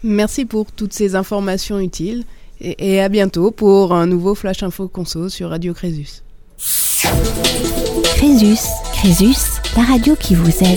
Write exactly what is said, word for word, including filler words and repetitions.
Merci pour toutes ces informations utiles et, et à bientôt pour un nouveau Flash Info Conso sur Radio Crésus. Crésus, Crésus, la radio qui vous aide.